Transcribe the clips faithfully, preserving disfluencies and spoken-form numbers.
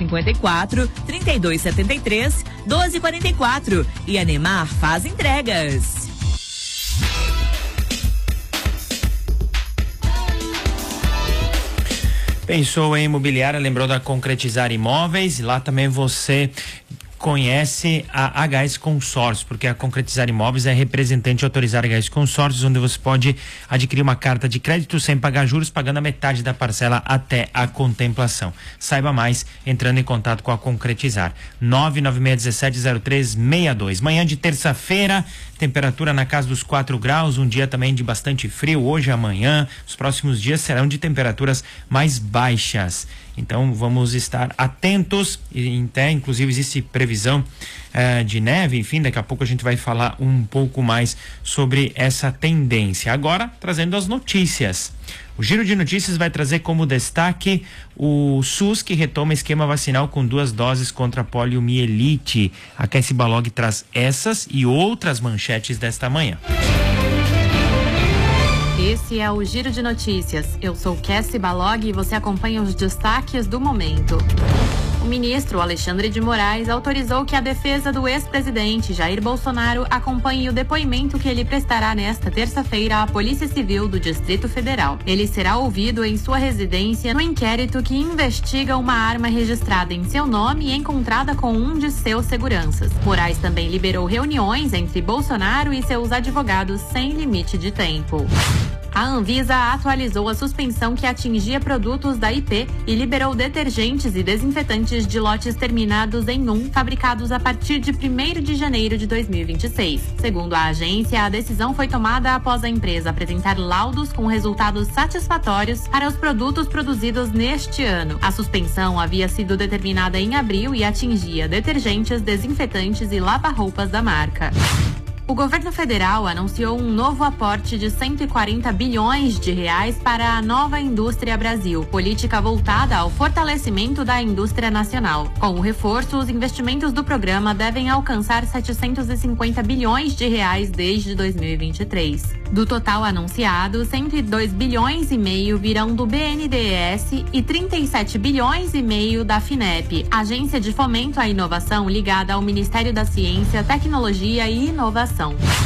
cinquenta e quatro, trinta e dois setenta e três, doze quarenta e quatro. E a Neymar faz entregas. Pensou em imobiliária, lembrou da Concretizar Imóveis? Lá também você conhece a H S Consórcios, porque a Concretizar Imóveis é representante autorizada H S Consórcios, onde você pode adquirir uma carta de crédito sem pagar juros, pagando a metade da parcela até a contemplação. Saiba mais entrando em contato com a Concretizar. nove nove seis um sete zero três seis dois. Manhã de terça-feira, temperatura na casa dos quatro graus, um dia também de bastante frio hoje e amanhã. Os próximos dias serão de temperaturas mais baixas. Então vamos estar atentos, e até inclusive existe previsão eh, de neve, enfim, daqui a pouco a gente vai falar um pouco mais sobre essa tendência. Agora, trazendo as notícias. O Giro de Notícias vai trazer como destaque o SUS, que retoma esquema vacinal com duas doses contra a poliomielite. A Cassie Balog traz essas e outras manchetes desta manhã. Esse é o Giro de Notícias. Eu sou Cassie Balog e você acompanha os destaques do momento. O ministro Alexandre de Moraes autorizou que a defesa do ex-presidente Jair Bolsonaro acompanhe o depoimento que ele prestará nesta terça-feira à Polícia Civil do Distrito Federal. Ele será ouvido em sua residência no inquérito que investiga uma arma registrada em seu nome e encontrada com um de seus seguranças. Moraes também liberou reuniões entre Bolsonaro e seus advogados sem limite de tempo. A Anvisa atualizou a suspensão que atingia produtos da I P e liberou detergentes e desinfetantes de lotes terminados em um, fabricados a partir de primeiro de janeiro de dois mil e vinte e seis. Segundo a agência, a decisão foi tomada após a empresa apresentar laudos com resultados satisfatórios para os produtos produzidos neste ano. A suspensão havia sido determinada em abril e atingia detergentes, desinfetantes e lava-roupas da marca. O governo federal anunciou um novo aporte de cento e quarenta bilhões de reais para a Nova Indústria Brasil, política voltada ao fortalecimento da indústria nacional. Com o reforço, os investimentos do programa devem alcançar setecentos e cinquenta bilhões de reais desde dois mil e vinte e três. Do total anunciado, cento e dois bilhões e meio virão do B N D E S e trinta e sete bilhões e meio da FINEP, Agência de Fomento à Inovação ligada ao Ministério da Ciência, Tecnologia e Inovação.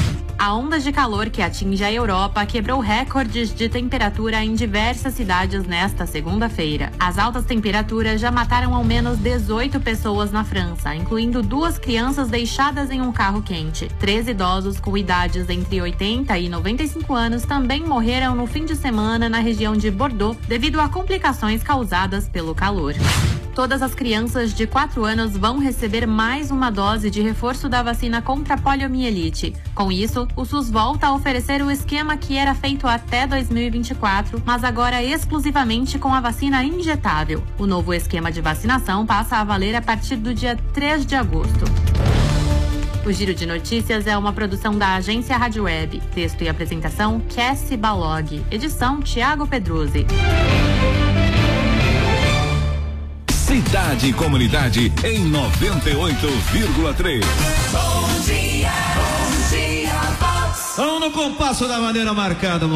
A onda de calor que atinge a Europa quebrou recordes de temperatura em diversas cidades nesta segunda-feira. As altas temperaturas já mataram ao menos dezoito pessoas na França, incluindo duas crianças deixadas em um carro quente. Três idosos com idades entre oitenta e noventa e cinco anos também morreram no fim de semana na região de Bordeaux devido a complicações causadas pelo calor. Todas as crianças de quatro anos vão receber mais uma dose de reforço da vacina contra a poliomielite. Com isso, o SUS volta a oferecer o esquema que era feito até dois mil e vinte e quatro, mas agora exclusivamente com a vacina injetável. O novo esquema de vacinação passa a valer a partir do dia três de agosto. O Giro de Notícias é uma produção da agência Rádio Web. Texto e apresentação, Cassie Balog. Edição, Tiago Pedruzzi. Cidade e Comunidade em noventa e oito vírgula três. Bom dia, bom dia, Vox. Vamos no compasso da maneira marcada,